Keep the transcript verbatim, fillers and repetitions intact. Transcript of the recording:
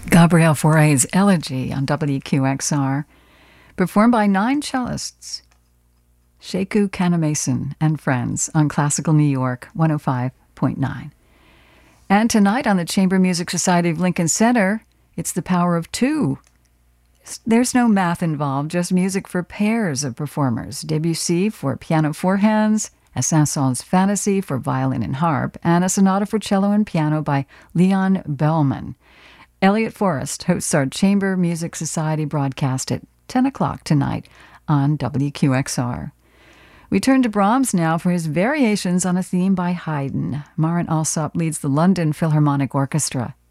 Gabrielle Fauré's Elegy on W Q X R, performed by nine cellists. Sheku Kanamason and Friends on Classical New York one oh five point nine. And tonight on the Chamber Music Society of Lincoln Center, it's the power of two. There's no math involved, just music for pairs of performers. Debussy for piano four hands, a Saint-Saëns Fantasy for violin and harp, and a sonata for cello and piano by Leon Bellman. Elliot Forrest hosts our Chamber Music Society broadcast at ten o'clock tonight on W Q X R. We turn to Brahms now for his variations on a theme by Haydn. Maren Alsop leads the London Philharmonic Orchestra.